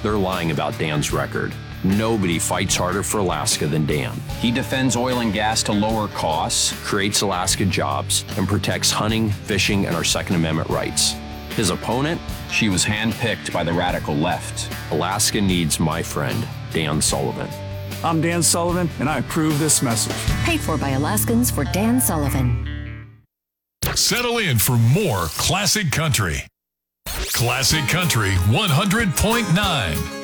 they're lying about Dan's record. Nobody fights harder for Alaska than Dan. He defends oil and gas to lower costs, creates Alaska jobs, and protects hunting, fishing, and our Second Amendment rights. His opponent? She was handpicked by the radical left. Alaska needs my friend, Dan Sullivan. I'm Dan Sullivan, and I approve this message. Paid for by Alaskans for Dan Sullivan. Settle in for more Classic Country. Classic Country 100.9.